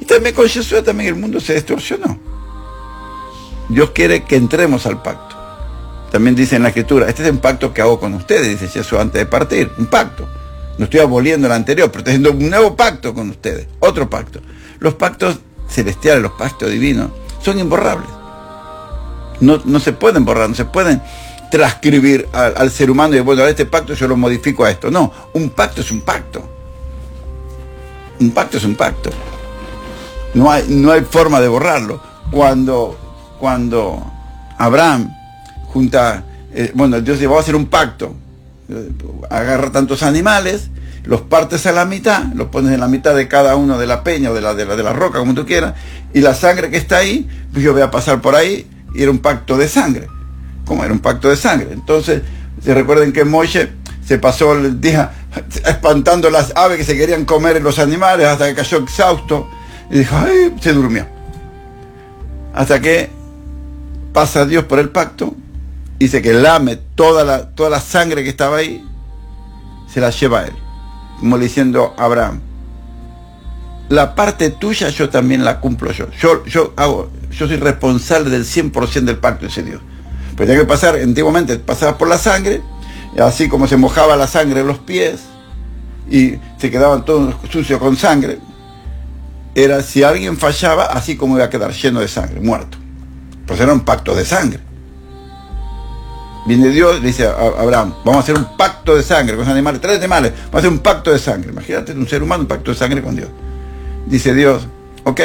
Y también con Jesús también el mundo se distorsionó. Dios quiere que entremos al pacto. También dice en la Escritura, este es un pacto que hago con ustedes, dice Jesús antes de partir, un pacto. No estoy aboliendo el anterior, pero estoy haciendo un nuevo pacto con ustedes, otro pacto. Los pactos celestiales, los pactos divinos, son imborrables. No se pueden borrar, no se pueden transcribir al ser humano y bueno, a este pacto yo lo modifico a esto. No, un pacto es un pacto. Un pacto es un pacto. No hay forma de borrarlo. Cuando Abraham junta, Dios dice, vamos a hacer un pacto. Agarra tantos animales, los partes a la mitad, los pones en la mitad de cada uno de la peña o de la roca, como tú quieras, y la sangre que está ahí, pues yo voy a pasar por ahí, y era un pacto de sangre. ¿Cómo era un pacto de sangre? Entonces, se recuerden que Moisés se pasó el día espantando las aves que se querían comer los animales hasta que cayó exhausto y dijo, ¡ay! Se durmió. Hasta que pasa Dios por el pacto, dice que lame toda la sangre que estaba ahí, se la lleva a él, como le diciendo a Abraham, la parte tuya yo también la cumplo yo soy responsable del 100% del pacto, dice Dios. Pues tenía que pasar, antiguamente pasaba por la sangre, así como se mojaba la sangre en los pies y se quedaban todos sucios con sangre, era si alguien fallaba, así como iba a quedar lleno de sangre, muerto. Pues era un pacto de sangre. Viene Dios, le dice a Abraham, vamos a hacer un pacto de sangre con los animales, 3 animales, vamos a hacer un pacto de sangre. Imagínate un ser humano, un pacto de sangre con Dios. Dice Dios, ok,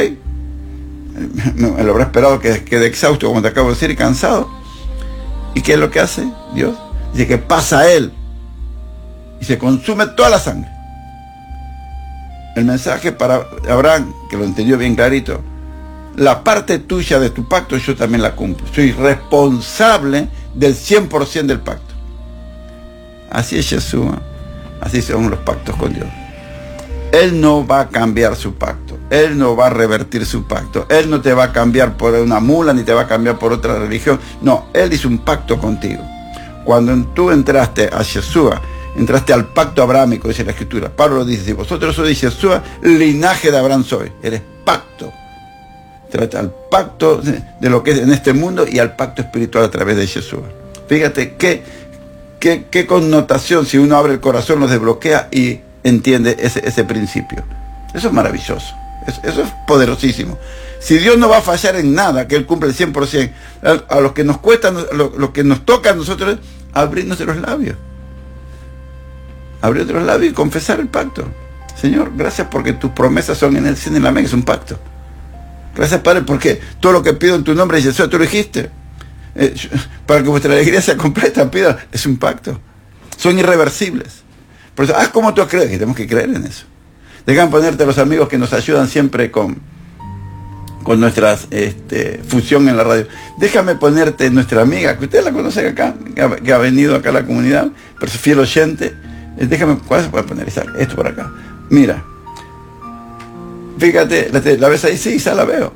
él habrá esperado que quede exhausto, como te acabo de decir, y cansado. ¿Y qué es lo que hace Dios? Dice que pasa a él y se consume toda la sangre. El mensaje para Abraham, que lo entendió bien clarito, la parte tuya de tu pacto yo también la cumplo. Soy responsable del 100% del pacto. Así es Jesús, así son los pactos con Dios. Él no va a cambiar su pacto, Él no va a revertir su pacto, Él no te va a cambiar por una mula, ni te va a cambiar por otra religión. No, Él hizo un pacto contigo. Cuando tú entraste a Jesús, entraste al pacto abrámico, dice la Escritura. Pablo dice, si vosotros sois Jesús, linaje de Abraham sois. Eres pacto. Trata al pacto de lo que es en este mundo y al pacto espiritual a través de Jesús. Fíjate qué connotación, si uno abre el corazón, lo desbloquea y entiende ese principio. Eso es maravilloso, eso es poderosísimo. Si Dios no va a fallar en nada, que Él cumple el 100%, a lo que nos cuesta, lo que nos toca a nosotros es abrirnos los labios. Abrirnos los labios y confesar el pacto. Señor, gracias porque tus promesas son en el cielo y en la amén, es un pacto. Gracias, Padre, porque todo lo que pido en tu nombre, Jesús, tú lo dijiste. Para que vuestra alegría sea completa, pida, es un pacto. Son irreversibles. Por eso, haz como tú crees, y tenemos que creer en eso. Dejan ponerte a los amigos que nos ayudan siempre con nuestras fusión en la radio. Déjame ponerte nuestra amiga, que ustedes la conocen acá, que ha venido acá a la comunidad, pero es fiel oyente. Déjame, ¿cuál se puede poner? Esto por acá. Mira. Fíjate, ¿la ves ahí? Sí, ya la veo.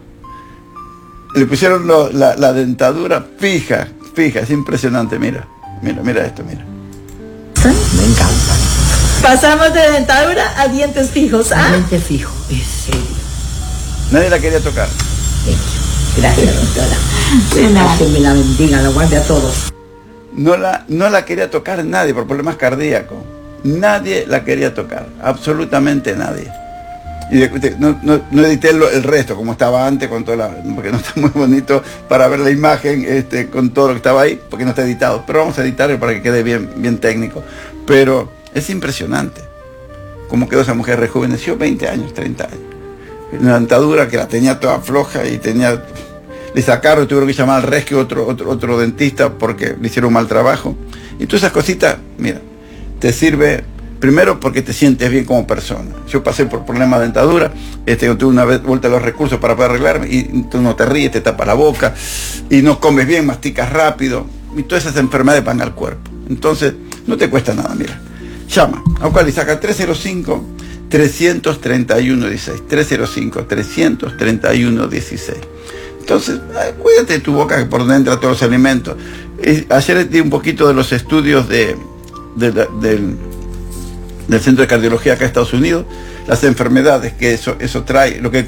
Le pusieron la dentadura fija, es impresionante, mira esto, mira. Me encanta. Pasamos de dentadura a dientes fijos, ¿ah? Dientes fijos, en serio. Nadie la quería tocar. Gracias, doctora. Que me la bendiga, la guarde a todos. No la quería tocar nadie por problemas cardíacos. Nadie la quería tocar, absolutamente nadie. Y no edité el resto como estaba antes con porque no está muy bonito para ver la imagen con todo lo que estaba ahí, porque no está editado, pero vamos a editarlo para que quede bien técnico. Pero es impresionante cómo quedó esa mujer, rejuveneció 20 años, 30 años. Una dentadura que la tenía toda floja y le sacaron, tuvieron que llamar al rescue otro dentista porque le hicieron un mal trabajo. Y todas esas cositas, mira, te sirve primero porque te sientes bien como persona. Yo pasé por problemas de dentadura, tuve una vez vuelta a los recursos para poder arreglarme y tú no te ríes, te tapas la boca y no comes bien, masticas rápido y todas esas enfermedades van al cuerpo. Entonces, no te cuesta nada, mira. Llama, a cual y saca 305-331-16, 305-331-16. Entonces, cuídate de tu boca que por donde entran todos los alimentos. Ayer di un poquito de los estudios del Centro de Cardiología acá en Estados Unidos, las enfermedades que eso trae, lo que